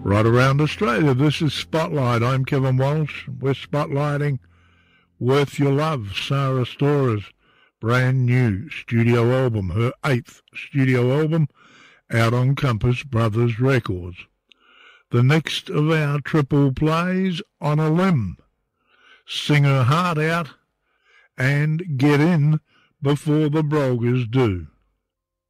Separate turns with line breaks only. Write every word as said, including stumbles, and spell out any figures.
Right around Australia, this is Spotlight. I'm Kevin Walsh. We're spotlighting Worth Your Love, Sarah Stora's brand new studio album, her eighth studio album, out on Compass Brothers Records. The next of our triple plays, On a Limb, Sing Her Heart Out, and Get In Before the Brogues Do.